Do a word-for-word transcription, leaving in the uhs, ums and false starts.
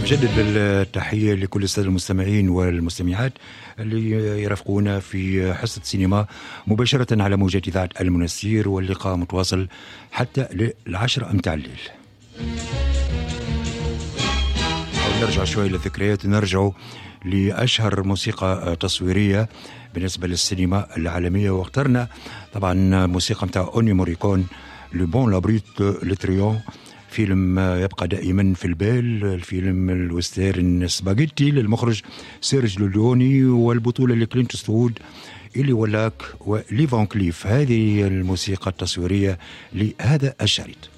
نجدد التحية لكل السادة المستمعين والمستمعات اللي يرافقونا في حصة سينما مباشرة على موجات إذاعة المنسير، واللقاء متواصل حتى للعشرة متاع الليل. نرجع شوي للذكريات، نرجع لأشهر موسيقى تصويرية بالنسبة للسينما العالمية، واخترنا طبعا موسيقى متاع أونيو موريكون، لو بون لابريت لتريون، فيلم يبقى دائما في البال، الفيلم الوستيرن سباغيتي للمخرج سيرج لوليوني، والبطولة لكلينت ستوود، إلي ولاك ولي فان كليف. هذه الموسيقى التصويرية لهذا الشريط.